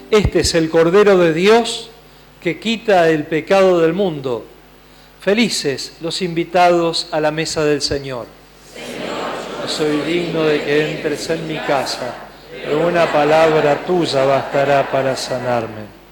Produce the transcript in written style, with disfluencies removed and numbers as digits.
Este es el Cordero de Dios que quita el pecado del mundo. Felices los invitados a la mesa del Señor. No soy digno de que entres en mi casa, pero una palabra tuya bastará para sanarme.